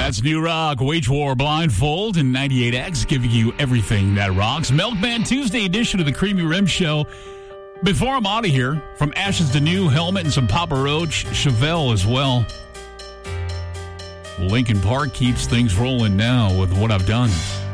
That's New Rock, Wage War Blindfold, and 98X giving you everything that rocks. Milkman Tuesday edition of the Creamy Rim Show. Before I'm out of here, from Ashes to New, Helmet, and some Papa Roach, Chevelle as well. Linkin Park keeps things rolling now with What I've Done.